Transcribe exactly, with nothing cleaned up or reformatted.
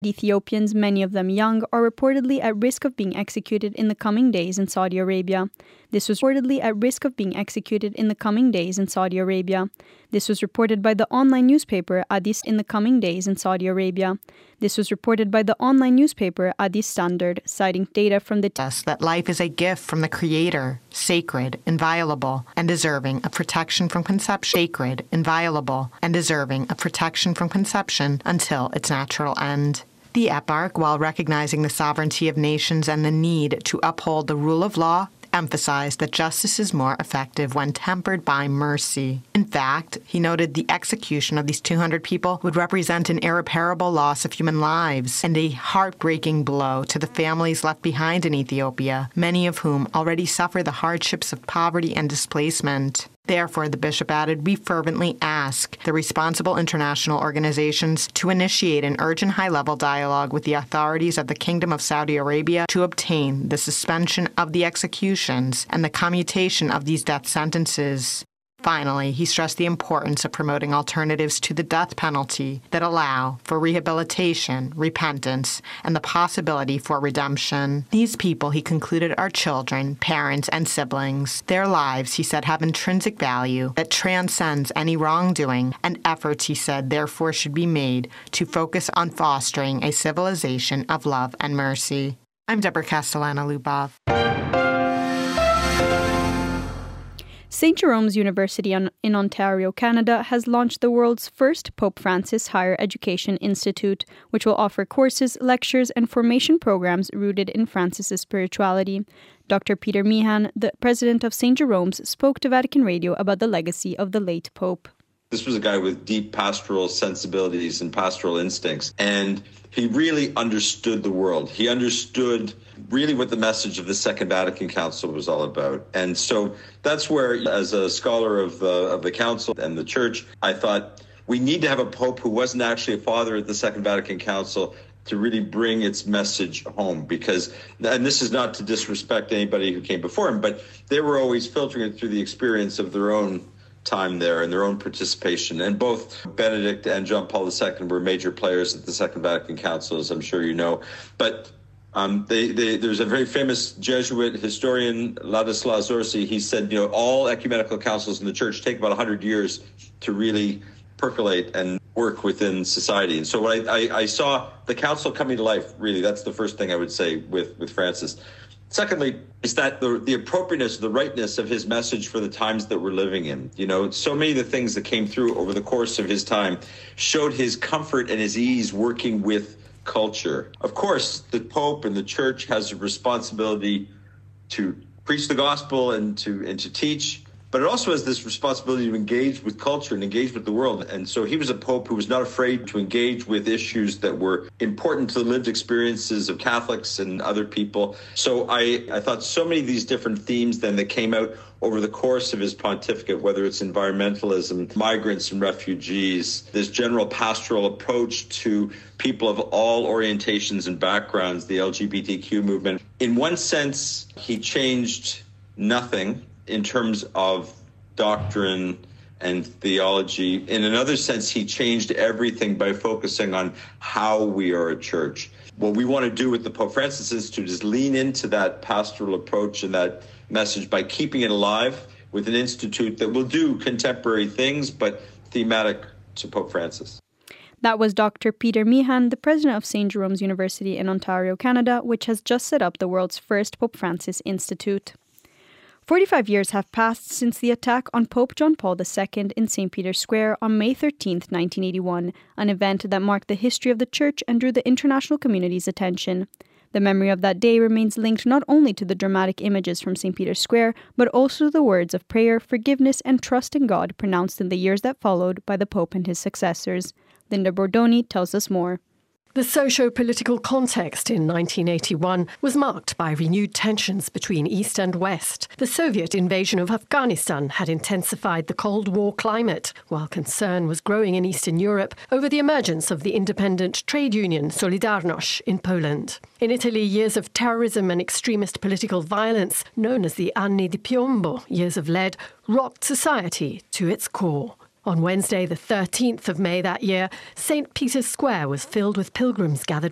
Ethiopians, many of them young, are reportedly at risk of being executed in the coming days in Saudi Arabia. This was reportedly at risk of being executed in the coming days in Saudi Arabia. This was reported by the online newspaper Addis in the coming days in Saudi Arabia. This was reported by the online newspaper Addis Standard, citing data from the test that life is a gift from the Creator, sacred, inviolable, and deserving of protection from conception, sacred, inviolable, and deserving of protection from conception until its natural end. The eparch, while recognizing the sovereignty of nations and the need to uphold the rule of law, emphasized that justice is more effective when tempered by mercy. In fact, he noted the execution of these two hundred people would represent an irreparable loss of human lives and a heartbreaking blow to the families left behind in Ethiopia, many of whom already suffer the hardships of poverty and displacement. Therefore, the bishop added, we fervently ask the responsible international organizations to initiate an urgent high-level dialogue with the authorities of the Kingdom of Saudi Arabia to obtain the suspension of the executions and the commutation of these death sentences. Finally, he stressed the importance of promoting alternatives to the death penalty that allow for rehabilitation, repentance, and the possibility for redemption. These people, he concluded, are children, parents, and siblings. Their lives, he said, have intrinsic value that transcends any wrongdoing, and efforts, he said, therefore should be made to focus on fostering a civilization of love and mercy. I'm Deborah Castellano-Lubov. Saint Jerome's University in Ontario, Canada, has launched the world's first Pope Francis Higher Education Institute, which will offer courses, lectures, and formation programs rooted in Francis's spirituality. Doctor Peter Meehan, the president of Saint Jerome's, spoke to Vatican Radio about the legacy of the late Pope. This was a guy with deep pastoral sensibilities and pastoral instincts, and he really understood the world. He understood really what the message of the Second Vatican Council was all about. And so that's where, as a scholar of the, of the Council and the Church, I thought we need to have a Pope who wasn't actually a father at the Second Vatican Council to really bring its message home. Because, and this is not to disrespect anybody who came before him, but they were always filtering it through the experience of their own time there and their own participation. And both Benedict and John Paul the Second were major players at the Second Vatican Council, as I'm sure you know. But um, they, they, there's a very famous Jesuit historian, Ladislas Orsi. He said, you know, all ecumenical councils in the church take about one hundred years to really percolate and work within society. And so when I, I, I saw the council coming to life, really, that's the first thing I would say with, with Francis. Secondly, is that the, the appropriateness, the rightness of his message for the times that we're living in. You know, so many of the things that came through over the course of his time showed his comfort and his ease working with culture. Of course, the Pope and the Church has a responsibility to preach the gospel and to and to teach, but it also has this responsibility to engage with culture and engage with the world. And so he was a Pope who was not afraid to engage with issues that were important to the lived experiences of Catholics and other people. So I, I thought so many of these different themes then that came out over the course of his pontificate, whether it's environmentalism, migrants and refugees, this general pastoral approach to people of all orientations and backgrounds, the L G B T Q movement. In one sense, he changed nothing in terms of doctrine and theology. In another sense, he changed everything by focusing on how we are a church. What we want to do with the Pope Francis Institute is lean into that pastoral approach and that message by keeping it alive with an institute that will do contemporary things, but thematic to Pope Francis. That was Doctor Peter Meehan, the president of Saint Jerome's University in Ontario, Canada, which has just set up the world's first Pope Francis Institute. Forty-five years have passed since the attack on Pope John Paul the Second in Saint Peter's Square on May thirteenth, nineteen eighty-one, an event that marked the history of the Church and drew the international community's attention. The memory of that day remains linked not only to the dramatic images from Saint Peter's Square, but also to the words of prayer, forgiveness, and trust in God pronounced in the years that followed by the Pope and his successors. Linda Bordoni tells us more. The socio-political context in nineteen eighty-one was marked by renewed tensions between East and West. The Soviet invasion of Afghanistan had intensified the Cold War climate, while concern was growing in Eastern Europe over the emergence of the independent trade union Solidarność in Poland. In Italy, years of terrorism and extremist political violence, known as the Anni di Piombo, years of lead, rocked society to its core. On Wednesday, the thirteenth of May that year, Saint Peter's Square was filled with pilgrims gathered